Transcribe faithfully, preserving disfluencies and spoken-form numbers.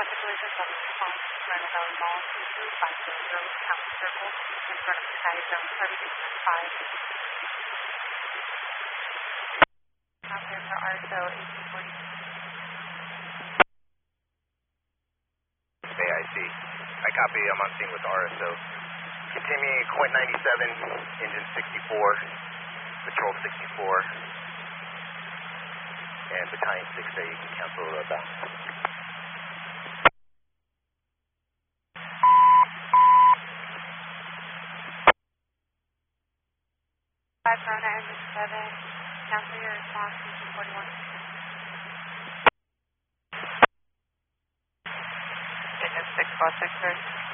Traffic collision seven response, Smyrna Valley Mall, two two five zero zero, Town Circle, in front of Sky Zone service five. Out there for R S O eighteen forty. Okay, I see. I copy. I'm on scene with R S O. Continuing Quint ninety-seven, engine sixty-four, patrol sixty-four, and battalion six A, you can cancel the bounce. five Corona engine seven, cancel your response, eighteen forty-one. Engine six four six, sir.